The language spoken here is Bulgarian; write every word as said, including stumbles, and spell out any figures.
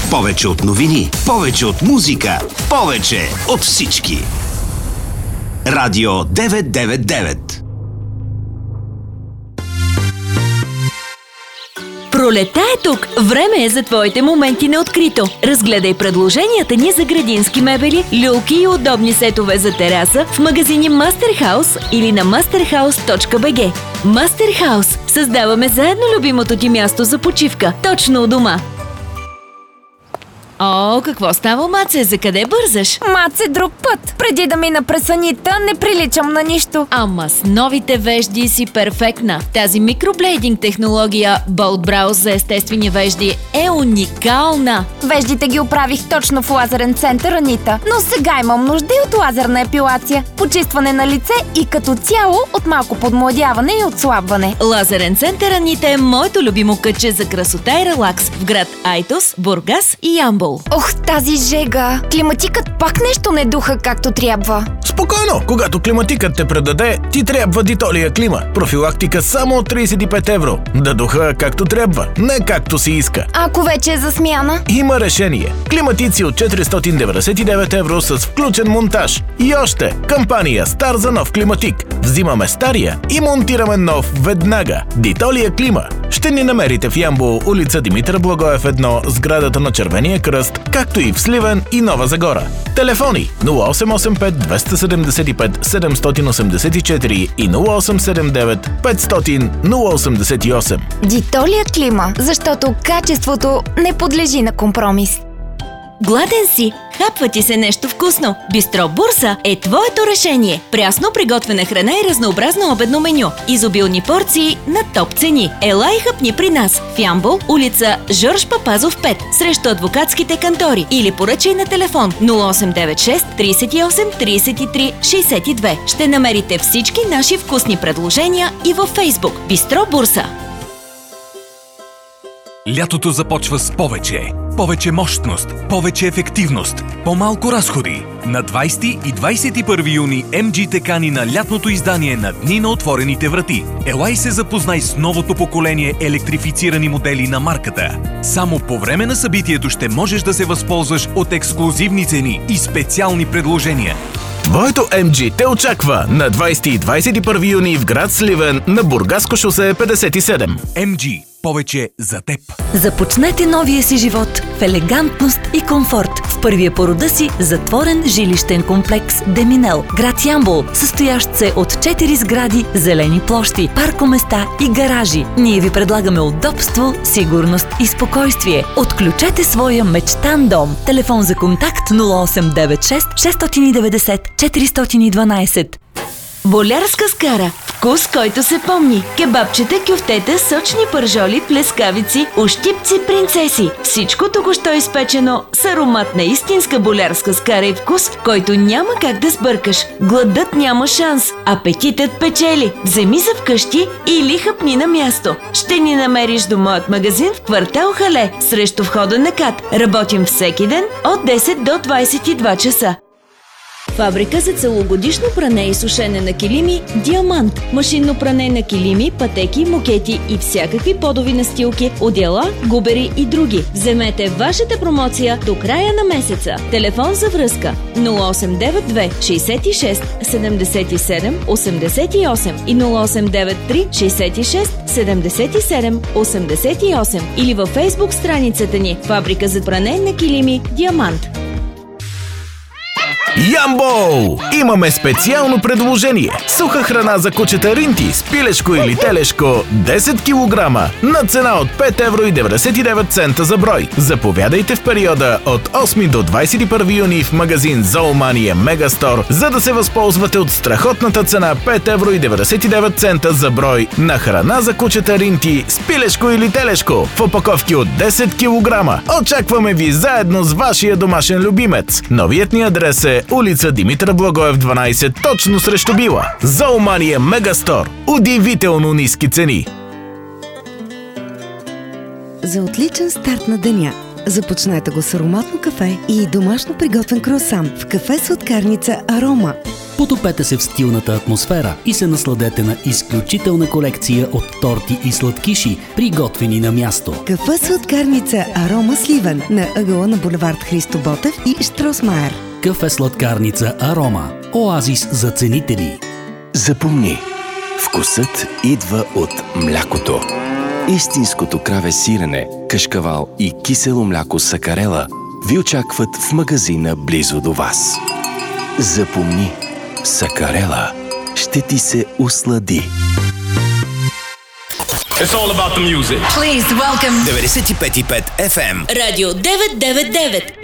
Повече от новини, повече от музика, повече от всички. Радио деветстотин деветдесет и девет. Пролета е тук! Време е за твоите моменти на открито. Разгледай предложенията ни за градински мебели, люлки и удобни сетове за тераса в магазини Мастерхаус или на мастерхаус точка би джи. Мастерхаус. Създаваме заедно любимото ти място за почивка. Точно у дома. О, какво става, Маце? За къде бързаш? Маце, друг път. Преди да мина през санита, не приличам на нищо. Ама с новите вежди си перфектна. Тази микроблейдинг технология Bold Brows за естествени вежди е уникална. Веждите ги оправих точно в лазерен център Анита, но сега имам нужда и от лазерна епилация, почистване на лице и като цяло от малко подмладяване и отслабване. Лазерен център Анита е моето любимо кътче за красота и релакс в град Айтос, Бургас и Ямбол. Ох, тази жега! Климатикът пак нещо не духа както трябва. Спокойно! Когато климатикът те предаде, ти трябва Дитолия Клима. Профилактика само от тридесет и пет евро. Да духа както трябва, не както си иска. Ако вече е за смяна? Има решение. Климатици от четиристотин деветдесет и девет евро с включен монтаж. И още, кампания Стар за нов климатик. Взимаме стария и монтираме нов веднага. Дитолия Клима. Ще ни намерите в Ямбол, улица Димитър Благоев едно, сградата на Червения кръст, както и в Сливен и Нова Загора. Телефони нула осем осем пет двеста седемдесет и пет седемстотин осемдесет и четири и нула осем седем девет петстотин нула осемдесет и осем. Дитолия Клима, защото качеството не подлежи на компромис. Гладен си? Хапва ти се нещо вкусно? Бистро Бурса е твоето решение. Прясно приготвена храна и разнообразно обедно меню. Изобилни порции на топ цени. Ела и хъпни при нас в Ямбол, улица Жорж Папазов пет, срещу адвокатските кантори, или поръчай на телефон нула осем девет шест тридесет и осем тридесет и три шестдесет и две. Ще намерите всички наши вкусни предложения и във Фейсбук. Бистро Бурса. Лятото започва с повече. Повече мощност, повече ефективност, по-малко разходи. На двайсети и двайсет и първи юни Ем Джи те кани на лятното издание на Дни на отворените врати. Ела и се запознай с новото поколение електрифицирани модели на марката. Само по време на събитието ще можеш да се възползваш от ексклузивни цени и специални предложения. Твоето Ем Джи те очаква на двайсети и двайсет и първи юни в град Сливен на Бургаско шосе петдесет и седем. Ем Джи. Повече за теб. Започнете новия си живот в елегантност и комфорт в първия по рода си затворен жилищен комплекс Деминел, град Ямбол, състоящ се от четири сгради, зелени площи, паркоместа и гаражи. Ние ви предлагаме удобство, сигурност и спокойствие. Отключете своя мечтан дом. Телефон за контакт нула осем девет шест шест девет нула четири едно две. Болярска скара. Вкус, който се помни. Кебабчета, кюфтета, сочни пържоли, плескавици, ощипци, принцеси. Всичко току-що изпечено с аромат на истинска болярска скара и вкус, който няма как да сбъркаш. Гладът няма шанс. Апетитът печели. Вземи за вкъщи или хъпни на място. Ще ни намериш до моят магазин в квартал Хале, срещу входа на КАТ. Работим всеки ден от десет до двайсет и два часа. Фабрика за целогодишно пране и сушене на килими Диамант. Машинно пране на килими, пътеки, мокети и всякакви подови настилки, одеяла, губери и други. Вземете вашата промоция до края на месеца. Телефон за връзка нула осем девет две шестдесет и шест седемдесет и седем осемдесет и осем и нула осем девет три шестдесет и шест седемдесет и седем осемдесет и осем или във Фейсбук страницата ни Фабрика за пране на килими Диамант. Ямбол! Имаме специално предложение. Суха храна за кучета Ринти с пилешко или телешко десет килограма на цена от пет евро и деветдесет и девет цента за брой. Заповядайте в периода от осми до двайсет и първи юни в магазин Зоомания Мегастор, за да се възползвате от страхотната цена пет евро и деветдесет и девет цента за брой на храна за кучета Ринти с пилешко или телешко в опаковки от десет килограма. Очакваме ви заедно с вашия домашен любимец. Новият ни адрес е улица Димитър Благоев дванайсет, точно срещу Била. Зоомания Мегастор. Удивително ниски цени. За отличен старт на деня започнете го с ароматно кафе и домашно приготвен круасан в кафе-сладкарница Арома. Потопете се в стилната атмосфера и се насладете на изключителна колекция от торти и сладкиши, приготвени на място. Кафе сладкарница Арома Сливен на ъгъла на булевард Христо Ботев и Штросмайер. Кафе сладкарница Арома. Оазис за ценители. Запомни, вкусът идва от млякото. Истинското краве сирене, кашкавал и кисело мляко сакарела ви очакват в магазина близо до вас. Запомни, сакарела ще ти се услади. It's all about the music. Please welcome деветдесет и пет и пет Еф Ем. Радио деветстотин и девет и девет.